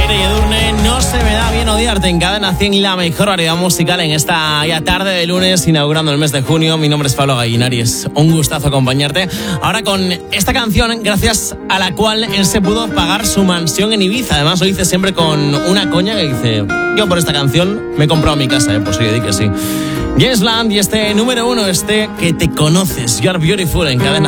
Leire y Edurne, no se me da bien odiarte. En Cadena 100, la mejor variedad musical en esta ya tarde de lunes, inaugurando el mes de junio. Mi nombre es Pablo Gallinari, es un gustazo acompañarte. Ahora con esta canción, gracias a la cual él se pudo pagar su mansión en Ibiza. Además lo dice siempre con una coña que dice: yo por esta canción me he comprado mi casa, pues oye, di que sí. James Blunt y este número 1, este que te conoces, You're Beautiful, en Cadena